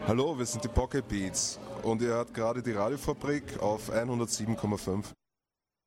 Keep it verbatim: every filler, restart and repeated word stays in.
Hallo, wir sind die Pocket Beats und ihr hört gerade die Radiofabrik auf hundertsieben Komma fünf.